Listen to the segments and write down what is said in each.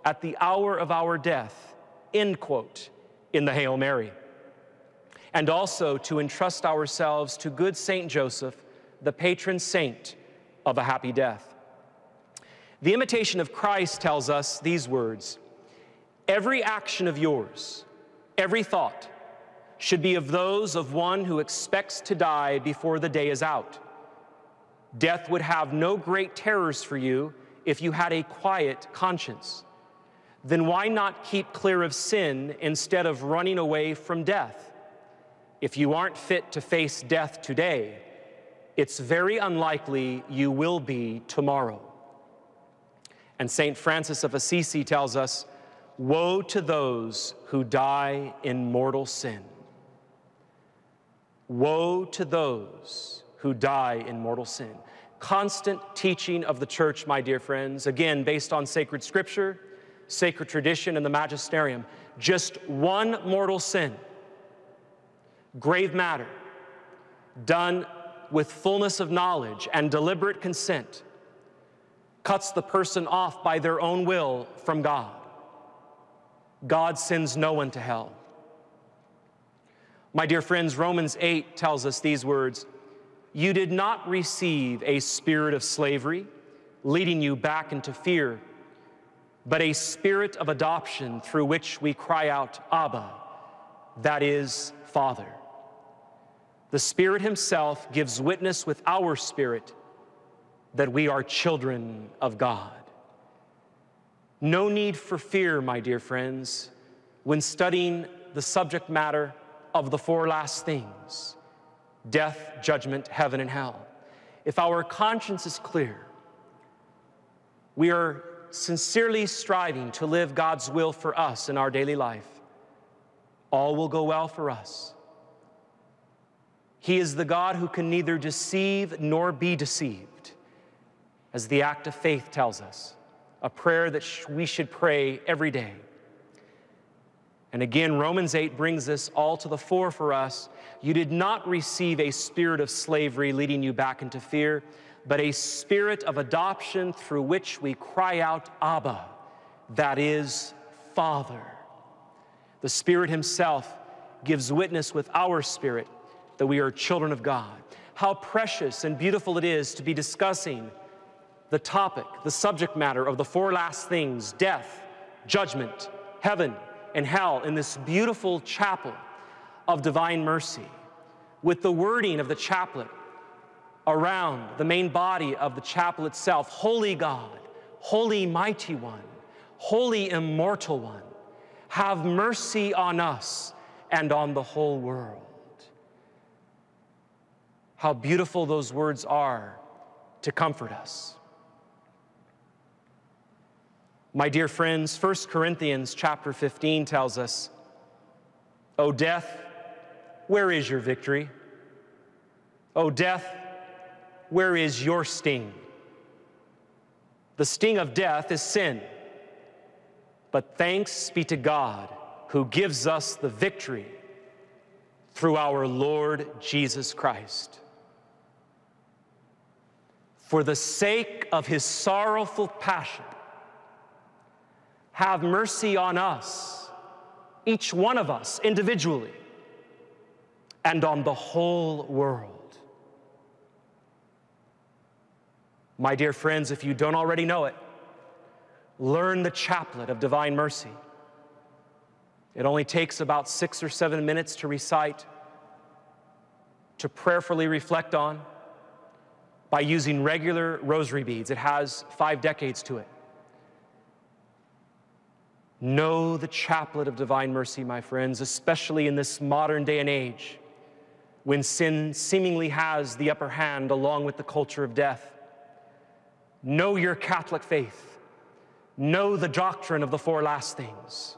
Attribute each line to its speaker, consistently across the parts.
Speaker 1: at the hour of our death, end quote, in the Hail Mary. And also to entrust ourselves to good Saint Joseph, the patron saint of a happy death. The Imitation of Christ tells us these words: every action of yours, every thought, should be of those of one who expects to die before the day is out. Death would have no great terrors for you if you had a quiet conscience. Then why not keep clear of sin instead of running away from death? If you aren't fit to face death today, it's very unlikely you will be tomorrow. And St. Francis of Assisi tells us, woe to those who die in mortal sin. Woe to those who die in mortal sin. Constant teaching of the church, my dear friends, again, based on sacred scripture, sacred tradition, and the magisterium. Just one mortal sin, grave matter, done with fullness of knowledge and deliberate consent, cuts the person off by their own will from God. God sends no one to hell. My dear friends, Romans 8 tells us these words: you did not receive a spirit of slavery, leading you back into fear, but a spirit of adoption through which we cry out, Abba, that is, Father. The Spirit himself gives witness with our spirit that we are children of God. No need for fear, my dear friends, when studying the subject matter of the four last things: death, judgment, heaven, and hell. If our conscience is clear, we are sincerely striving to live God's will for us in our daily life, all will go well for us. He is the God who can neither deceive nor be deceived, as the act of faith tells us, a prayer that we should pray every day. And again, Romans 8 brings this all to the fore for us. You did not receive a spirit of slavery leading you back into fear, but a spirit of adoption through which we cry out, Abba, that is, Father. The Spirit himself gives witness with our spirit that we are children of God. How precious and beautiful it is to be discussing the topic, the subject matter of the four last things: death, judgment, heaven, and hell, in this beautiful chapel of divine mercy, with the wording of the chaplet around the main body of the chapel itself: Holy God, Holy Mighty One, Holy Immortal One, have mercy on us and on the whole world. How beautiful those words are to comfort us. My dear friends, 1 Corinthians chapter 15 tells us, O death, where is your victory? O death, where is your sting? The sting of death is sin. But thanks be to God who gives us the victory through our Lord Jesus Christ. For the sake of his sorrowful passion, have mercy on us, each one of us individually, and on the whole world. My dear friends, if you don't already know it, learn the chaplet of divine mercy. It only takes about 6 or 7 minutes to recite, to prayerfully reflect on, by using regular rosary beads. It has 5 decades to it. Know the chaplet of divine mercy, my friends, especially in this modern day and age, when sin seemingly has the upper hand along with the culture of death. Know your Catholic faith. Know the doctrine of the four last things.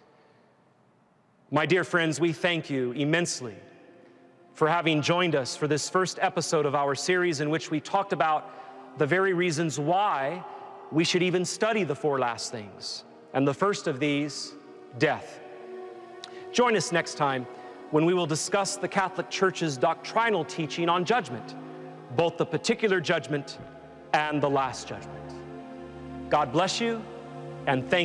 Speaker 1: My dear friends, we thank you immensely for having joined us for this first episode of our series, in which we talked about the very reasons why we should even study the four last things. And the first of these, death. Join us next time when we will discuss the Catholic Church's doctrinal teaching on judgment, both the particular judgment and the last judgment. God bless you, and thank you.